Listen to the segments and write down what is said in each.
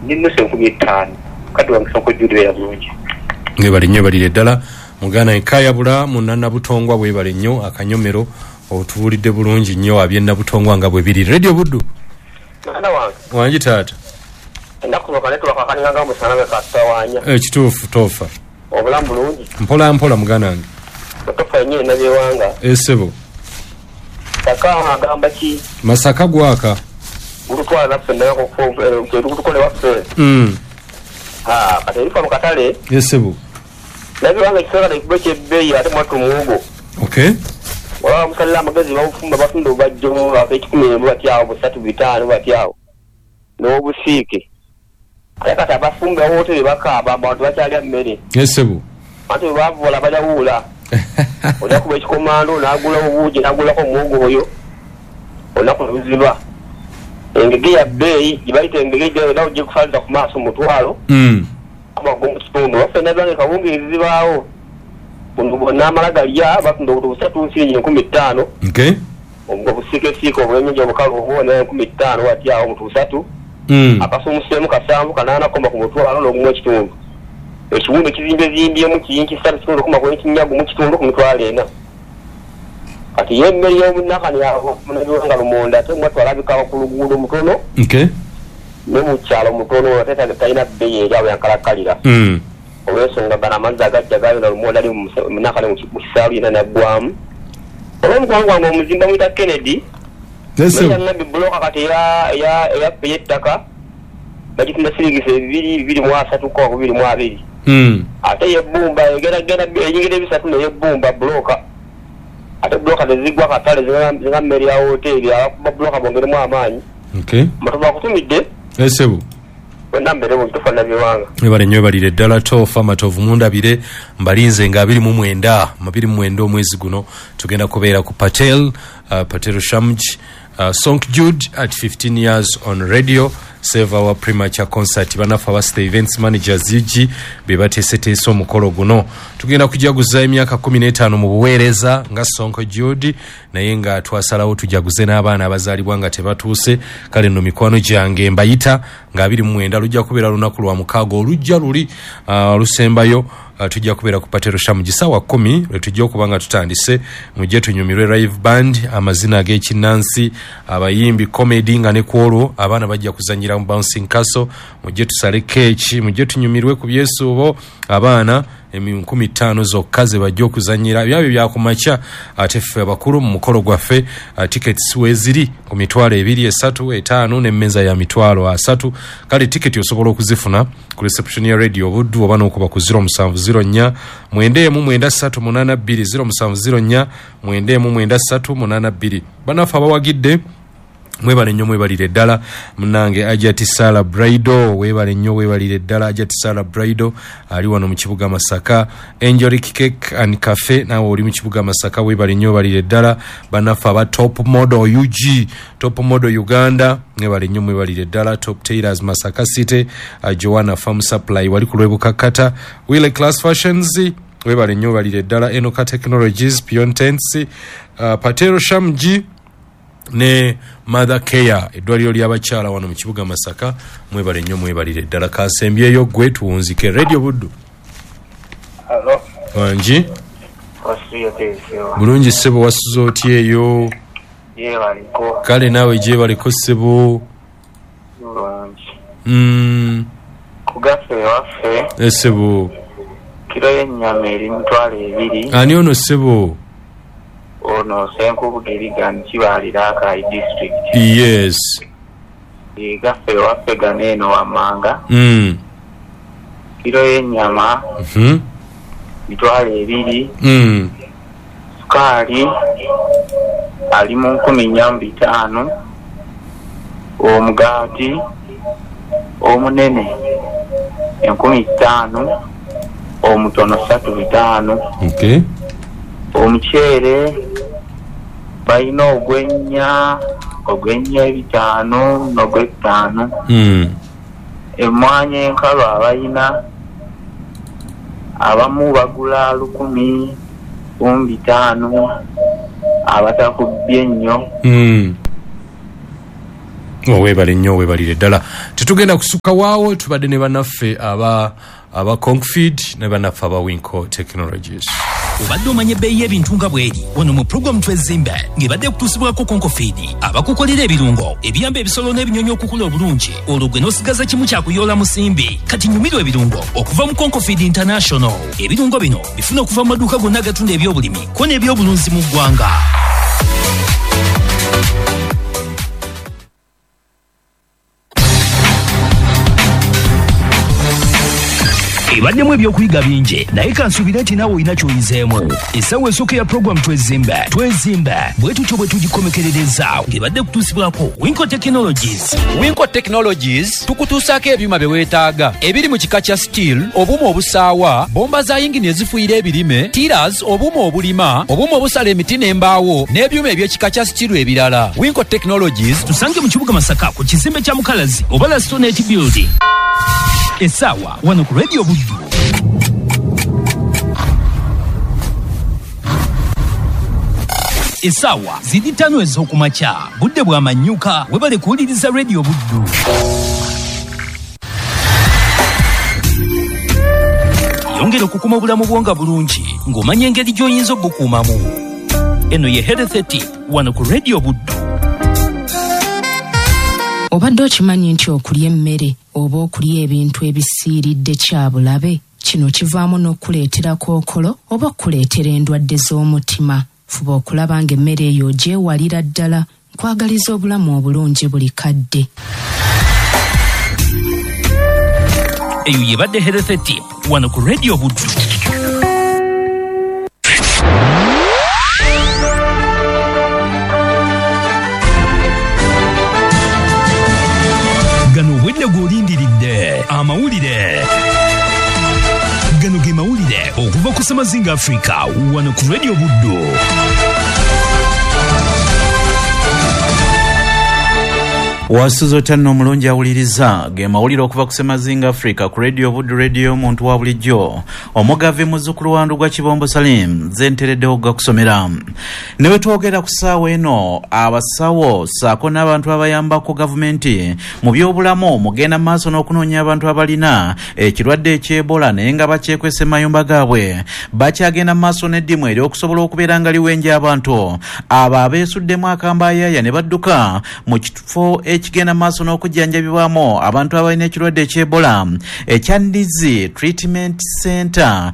nino se nkubitano kati wangisoko judwe ya bulungi mwebale nnyo balire ddala mugana ekayabula munana butongwa bwebale nnyo akanyomero otuwulidde bulungi nnyo abyenna butongwa nga bwe biri radio buddu nana wangi taata ndakuloka netwa kakaninganga musana katawanya kituufu tofa obulamu bulungi mpola mpola mugana wange tofa yenyewe nabyewanga esebo saka agamba ki masaka gwaka ulutwala naffe nayo kutukole waffe katalifa mukatale esebo nabyewanga ekisera nekube kyebbeeyi ate mwatu muwogo okay wala musalira amagezi bawufumba bafunda obubajjo ak'ekikumi batyawo busatu bitaano batyawo n'obusiike ate kati abafumba wooteri bakaaba abantu bakyalya mmere esebo ate bwe bavoola bajawuula ojja kuba ekikomando n'agula obuugi n'agulako omuwogo oyo olunaku luziba engege ya bbeeyi gye bayita engege gyenawo gye kufaaliza ku maaso mutwalo amago mu kitundu waffe nabyange kawungiri zibaawo n'amala galya batunda obutu busatu nsiringi 15 okay obwo busiike obwenyeji obukalu obwona 15 watyawo obutu busatu akasumuseemu kasanvu kanaana koma ku mutwalo n'ogumu ekitundu ekiwundu ekizimbyemu kiyinki 3.9 mu kitundu ku mitwalo ena kati yemmeri y'omunakani abo munabyanga lumonda ate mwatwala bikawa ku luguudo mutono okay ne mu kyalo mutono ate talina bbeeyi eri awo yankalakalira olw'ensonga gana amazzi agajja gayona lumonda ali munakani mu kisaalu yena naggwamu olw'omukwano gwange omuzimba mwita Kennedy nabbi buloka kati eyaffe y'ettaka bagitunda sirigisa 2.3 kwa 2.2 ate yebbumba egeragera eyingira ebisatu neyebbumba buloka ate buloka tezigwa katale zinga mmeri ya hoteri abakuba buloka bongeremu amaanyi okay matoba akutumidde esebo nambere mu tufa nabyewanga ebale nnyo balire ddala tofa matovu mundabire mbalinze nga 29 omwezi guno tugenda kubeera ku Patel Shamji Sonk Jude at 15 years on radio save our premature concert banafa was the events managers yiji bebateeseteese omukolo guno tugenda kujaguza emyaka 15 mu buweereza nga Sonk Jude naye nga twasalawo tujaguze n'abaana abazaalibwa nga tebatuuse kale nno mikwano gyange mbayita nga 29 lujja kubeera lunaku lwa mukaaga olujja luli lusembayo tujja kubeera ku Patero Shamji sawa 10 letujja okubanga tutandise mujje tunyumirwe live band amazina ag'ekinnansi abayimbi comedy nga ne kwolwo abaana bajja kuzanyira mu bouncing castle mujje tusale keeki mujje tunyumirwe ku byesuubo abaana 15 zokka ze bajja okuzanyira byabyo byakumakya ate ffe abakulu mu mukolo gwaffe tickets weziri ku mitwalo 2 3 5 n'emmeza ya mitwalo 3 kale ticket osobola okuzifuna ku reception ya radio buddu oba n'okuba ku 0704 99382 0704 banafa abawagidde mwebale nnyo mwebalire ddala munange Ajati Sala Braido webale nnyo webalire ddala Ajati Sala Braido ali wano mu kibuga Masaka Angelic Cake and Cafe nawe oli mu kibuga Masaka webale nnyo balire ddala banafa aba Top Model UG Top Model Uganda mwebale nnyo mwebalire ddala Top Tailors Masaka City Joanna Farm Supply wali ku Lwebukakata Wile Class Fashions webale nnyo balire ddala Enoka Technologies Piontents Patero Shamji ne Mother Care eddwaliro ly'abakyala wano mu kibuga Masaka mwebale nnyo mwebalire ddala kasembyeyo gwe tuwunzike radio buddu Hello wanji wasiyo tesyo bulungi sebo wasuza otyeyo yebaliko kale naawe gye baliko sebo wanji kugafe waffe esebo kilo y'ennyama eri mitwalo 2 ani ono sebo ono Senkubugiriga Kibalira Akai district yes gaffe waffe ganeeno Wamanga kilo y'ennyama mitwalo 2 sukaali ali mu 15 omugaati omunene 15 omutono 35 okay omuceere balina ogw'ennya 5 n'ogw'5 emmwanyi enkalu abalina abamu bagula 1,500 abatakubbye ennyo Webale nnyo webalire ddala. Tetugenda kusuka waawo tubadde ne bannaffe aba Concfeed ne bannaffe aba Winco Technologies. Obadde omanye ebbeeyi y'ebintu nga bw'eri wano mu pulogulaamu Twezimbe ng'ebadde kutuusibwako Concfeed abakukolera ebirungo ebiyamba ebisolo n'ebinyonyi okukula obulungi olwo gwe n'osigaza kimu kyakuyoola musimbi kati nyumirwa ebirungo okuva mu Concfeed International. Ebirungo bino bifuna okuva mu maduuka gonna agatunda ebyobulimi ko n'ebyobulunzi mu ggwanga. Ebaddemu ebyokuyiga bingi naye kansuubira nti naawe olina ky'oyizeemu. Essaawa esooka ya pulogulaamu Twezimbe bwe tutyo bwe tugikomekerereza ng'ebadde kutuusibwako Winco Technologies. Winco Technologies tukutuusaako ebyuma bye weetaaga ebiri mu kika kya steel, obuuma obusaawa, bomba za yingini ezifuuyira ebirime, tiras, obuuma obulima, obuuma obusala emiti n'embaawo n'ebyuma eby'ekika kya steel ebirala. Winco Technologies tusange mu kibuga Masaka ku kizimbe kya Mukalazi oba Stonehenge Building. Essaawa wano ku Radio Buddu. Essaawa ziri 5 ez'okumakya budde bw'amanyuka webale kuwuliriza Radio Buddu. Yongera okukuma obulamu bwo nga bulungi ng'omanya engeri gy'oyinza obukuumamu. Eno ye Health Tip wano ku Radio Buddu. Obadde okimanyi nti okulya emmere oba okulya ebintu ebisiiridde kyabulabe kino kivaamu n'okuleetera kookolo oba okuleetera endwadde z'omutima. Fuba okulaba ng'emmere eyo ogyewalira ddala nkwagaliza obulamu obulungi buli kadde. Eyo yebadde Health Tip wano ku Radio Buddu. Gano obwedde gw'olindiridde amawulire. Gano ge mawulire okuva ku Semazinga Africa wano ku Radio Buddu. Wasuzo tano omulungi awuliriza ge mawulire okuva ku Semazinga Africa ku Radio Buddu, radio omuntu wa bulijjo. Omugave muzzukulu wandu gwa Kibombo Salim zentereddewo gakusomera. Ne bwe twogera ku ssaawa eno abasawo ssaako n'abantu abayambako gavumenti mu byobulamu mugenda mu maaso n'okunoonya abantu abalina ekirwadde eky'Ebola naye nga bakyekwese mayumba gaabwe bakyagenda mu maaso n'eddimu ery'okusobola okubeera nga liwenja abantu abo abeesuddemu akambaayaya ne badduka mu kifo ekigenda maaso n'okujjanjabibwamu abantu abalina ekirwadde eky'Ebola ekya Ndizi Treatment Center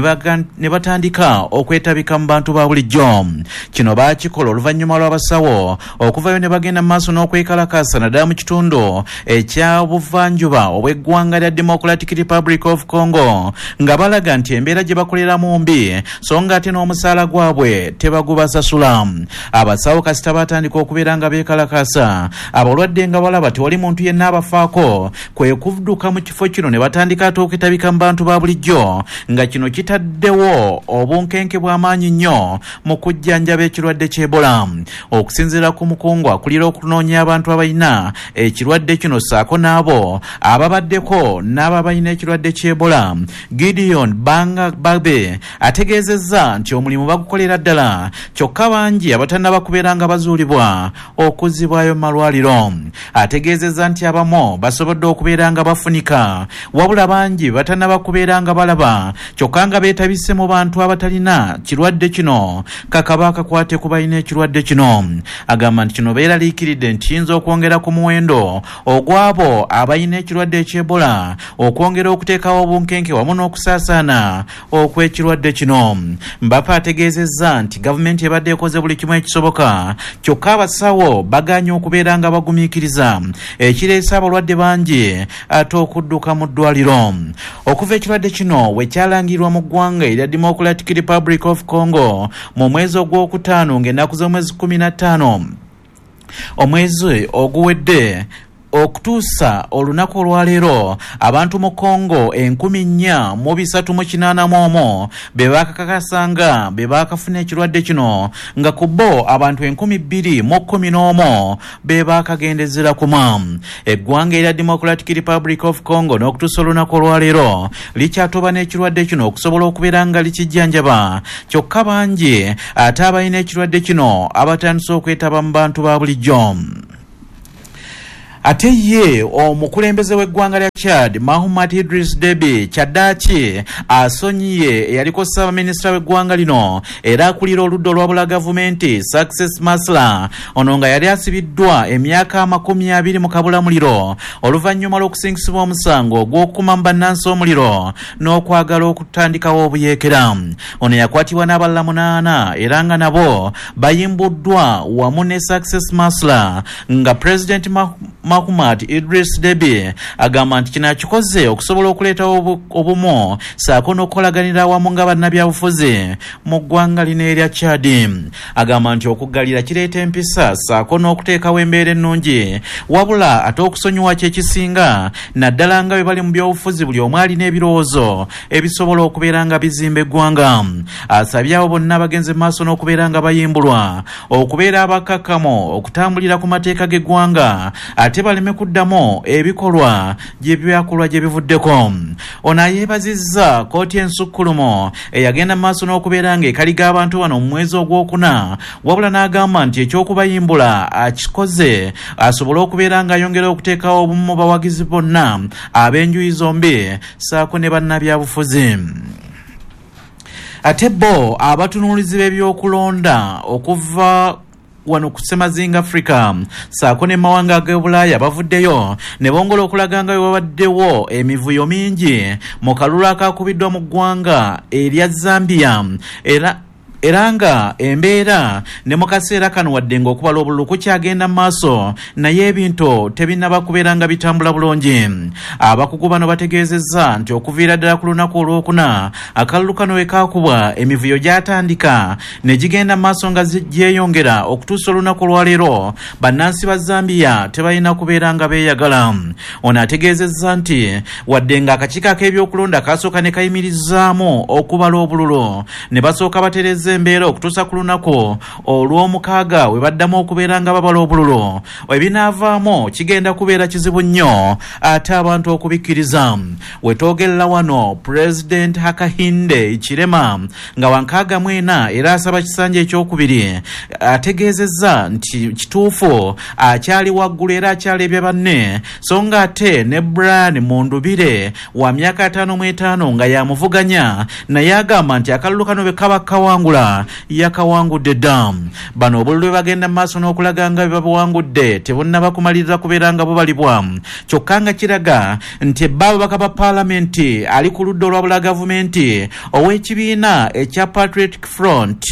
ne batandika okwetabika mu bantu ba bulijjo. Kino baakikola oluvannyuma lw'abasawo okuvayo ne bagenda maaso n'okwekalakasa naddala mu kitundu ekya buvanjuba obw'eggwanga lya Democratic Republic of Congo nga balaga nti embeera gye bakoleramu mbi so nga ate n'omusaala gwabwe tebagubasasula. Abasawo kasita batandika okubeera nga beekalakasa abalwadde nga balaba tewali muntu yenna abafaako kwe kudduka mu kifo kino ne batandika ate okwetabika mu bantu ba bulijjo nga kino kitaddewo obunkenke bw'amaanyi nnyo mu kujjanjaba ekirwadde ky'Ebola. Okusinziira ku mukungu akulira okunoonya abantu abalina ekirwadde kino ssaako n'abo ababaddeko n'ababalina ekirwadde ky'Ebola, Gideon Babe ategeezezza nti omulimu bagukolera ddala kyokka bangi abatannaba kubeera nga bazuulibwa okuzzibwayo mu malwaliro. Ategeezezza nti abamu basobodde okubeera nga bafunika wabula bangi batannaba kubeera nga balaba kyokka nga beetabise mu bantu abatalina kirwadde kino kakaba akakwate ku balina ekirwadde kino. Agamba nti kino beeraliikiridde nti kiyinza okwongera ku muwendo ogw'abo abalina ekirwadde eky'Ebola okwongera okuteekawo obunkenke wamu n'okusaasaana okw'ekirwadde kino. Mbapa ategeezezza nti gavumenti ebadde ekoze buli kimu ekisoboka kyokka abasawo baganye okubeera nga bagumiikiriza ekireese abalwadde bangi ate okudduka mu ddwaliro. Okuva ekirwadde kino we kyalangirwa mu ggwanga erya Democratic Republic of Congo mu mwezi ogw'okutaano ng'ennaku z'omwezi 15 omwezi oguwedde okutuusa olunaku olwaleero abantu mu Congo 4,381 be bakakakasanga be bakafuna ekirwadde kino nga ku bo abantu 2,011 be bakagendezera kuma. Eggwanga erya Democratic Republic of Congo n'okutuusa olunaku olwaleero likyatoba n'ekirwadde kino okusobola okubeera nga likijjanjaba kyokka bangi ate abalina ekirwadde kino abatandise okwetaba mu bantu ba bulijjo. ate ye omukulembeze w'eggwanga lya Chad Mahamat Idris Deby kyaddaaki asonyiye eyaliko Ssaabaminisita w'eggwanga lino era akulira oludda olwabula gavumenti Success Masla ono nga yali asibiddwa emyaka 20 mu kabulamuliro oluvannyuma lw'okusingisibwa omusango ogw'okukuma mu bannansi omuliro n'okwagala okutandikawo obuyeekera. Ono yakwatibwa n'abalala 8 era nga nabo bayimbuddwa wamu ne Success Masla nga President Mahamat Idris Deby agamba nti kino akikoze okusobola okuleetawo obumu saako n'okukolaganira awamu nga bannabyabufuzi mu ggwanga lino erya Chad. Agamba nti okuggalira kireeta empisa saako n'okuteekawo embeera ennungi wabula ate okusonyiwa kyekisinga naddala nga bwe bali mu byobufuzi buli omu alina ebirowoozo ebisobola okubeera nga bizimba eggwanga. Asabye abo bonna abagenze maaso n'okubeera nga bayimbulwa okubeera abakkakkamu okutambulira ku mateeka g'eggwanga ate baleme kuddamu ebikolwa gye byakolwa gye bivuddeko. Ono yeebazizza kkooti ensukkulumu eyagenda maaso n'okubeera nga ekaliga abantu bano mu mwezi ogwokuna wabula n'agamba nti ekyokubayimbula akikoze asobole okubeera ng'ayongera okuteekawo obumu mu bawagizi bonna ab'enjuyi zombi saako ne bannabyabufuzi. Ate bo abatunuulizi b'ebyokulonda okuva wano ku Ssemazinga Africa saako ne mawanga ag'Ebulaaya bavuddeyo ne bongola okulaga nga wabaddewo emivuyo mingi mu kalulu akakubiddwa mu ggwanga erya Zambia era nga embeera ne mu kaseera kano wadde ng'okubala obululu kukyagenda mu maaso naye ebintu tebinnaba kubeera nga bitambula bulungi. Abakugu bano bategeezezza nti okuviira ddala ku lunaku olwokuna akalulu kano we kaakubwa emivuyo gyatandika ne gigenda mu maaso nga gyeyongera okutuusa olunaku olwaleero bannansi ba Zambia tebalina kubeera nga beeyagala. Ono ategeezezza nti wadde nga akakiiko ak'ebyokulonda kasooka ne kayimirizaamu okubala obululu ne basooka batereza embeera okutuusa ku lunaku olw'omukaaga we baddamu okubeera nga babala obululu ebinaavaamu kigenda kubeera kizibu nnyo ate abantu okubikkiriza. Wetoogerera wano President Hakainde Hichilema nga wankaaga 4 era asaba kisanja ekyokubiri ategeezezza nti kituufu akyali waggulu era akyalebya banne so nga ate ne Brian Mundubire wa myaka 55 nga yamuvuganya naye agamba nti akalulu kano bwe kaba kawangula yakawangudde dda. Bano obululu bwe bagenda mu maaso n'okulaga nga bwe babawangudde tebunnaba kumalirira kubeera nga bubalibwa kyokka nga kiraga nti ebbababaka ba paalamenti ali ku ludda olwabula gavumenti ow'ekibiina ekya Patriotic Front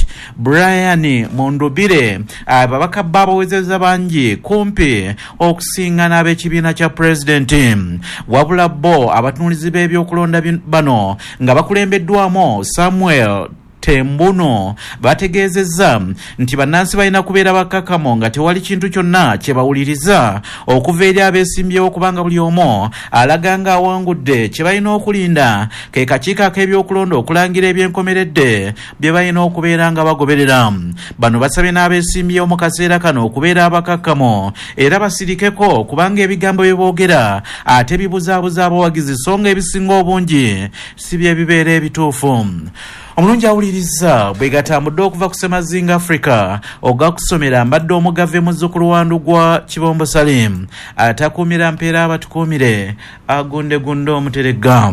Brian Mundubire ababaka babawezeza bangi kumpi okusinga n'ab'ekibiina kya pulezidenti. Wabula bo abatunuulizi b'ebyokulonda bano nga bakulembeddwamu Samuel Tembuno bategeezezza nti bannansi balina kubeera bakkakkamu nga tewali kintu kyonna kye bawuliriza okuva eri abeesimbyewo kubanga buli omu alaga nga awangudde kye balina okulinda ke kakiiko ak'ebyokulonda okulangira ebyenkomeredde bye balina okubeera nga bagoberera. Bano basabye n'abeesimbyewo mu kaseera kano okubeera abakkakkamu era basirikeko kubanga ebigambo bye boogera ate bibuzaabuza abawagizi so nga ebisinga obungi si bye bibeera ebituufu. Omulungi awuliriza bwe gatambudde okuva ku Ssemazinga Africa ogakusomera mbadde omugave muzzukulu wa Ndugwa Kibombo Salim atakuumira mpeera abatukuumire agundegunde omuterega.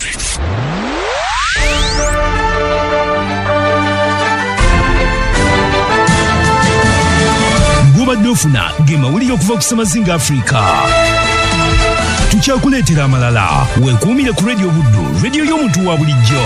Gubadde ofuna ge mawulire okuva ku Ssemazinga Africa. Tukyakuleetera amalala weekuumire ku Radio Buddu, radio y'omuntu wa bulijjo.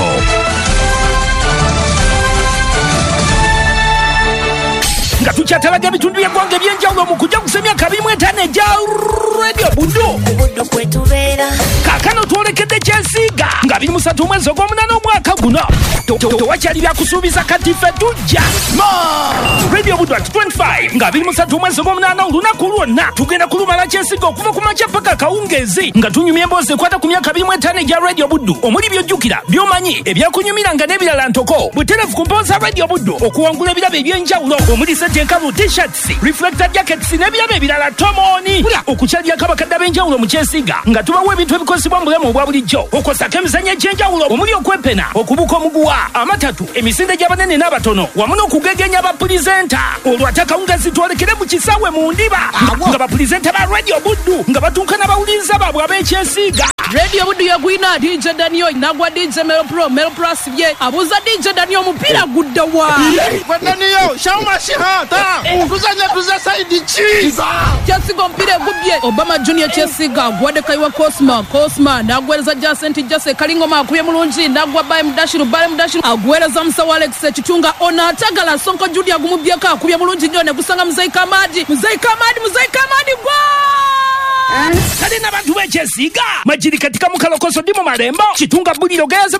Nga tukyatalaga ebitundu by'eggwanga eby'enjawulo mu kujja kusemya 25 ejja Radio Buddu kaakano twolekedde Kyesiiga nga 23 omwezi ogw'omunaana omwaka guno tewakyali byakusuubiza kati ffe tujja Radio Buddu at 25 nga 23 omwezi ogw'omunaana olunaku lwonna tugenda kulumala Kyesiiga okuva ku makya paka kawungeezi nga tunyumya emboozi ekwata ku myaka 25 ejja Radio Buddu omuli by'ojjukira by'omanyi ebyakunyumiranga n'ebirala ntoko butereevu ku mpooza Radio Buddu okuwangula ebirabo eby'enjawulo omuli enkalu t-shirts, reflector jackets n'ebirabo ebirala tomoni okukyalya kabakadde ab'enjawulo mu Kyesiiga nga tubawa ebintu ebikozesebwa mu bulamu obwa bulijjo okosako emizannyo ekyenjawulo omuli okwepena okubuka omuguwa amatatu emisinde gy'abanene n'abatono wamu n'okugegenya bapulizenta olwo ate akawungazi twolekere mu kisaawe mu ndiba nga bapulizenta ba radio buddu nga batuuka n'abawuliriza baabwe ab'ekyesiiga. Radio buddu yagwina DJ Daniel nagwa DJ Melo Pro asibye abuuza DJ Daniel omupiira gudda wa Daniel shauma shihata kuzanya saidi chiza kyesiga omupiira egubye Obama Junior kyesiga gwadde kaiwa Cosma nagwereza Jase kalingoma akubye mulungi nagwa Bale Mudashiru agwereza musawo Alex Kitunga ona atagala Sonko Judy agumubyeko akubye mulungi nnyo ne gusanga Muzayi Kamadi gwa kale n'abantu b'ekyesiiga majiri katika mukalokoso ndi mu malembo Kitunga buliro geeze